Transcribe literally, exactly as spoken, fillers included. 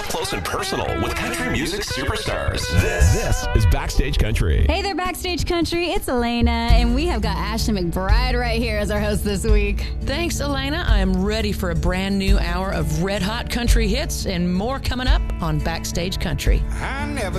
close and personal with country music superstars. This, this is Backstage Country. Hey there, Backstage Country. It's Elena, and we have got Ashley McBride right here as our host this week. Thanks, Elena. I am ready for a brand new hour of red hot country hits and more coming up on Backstage Country. I never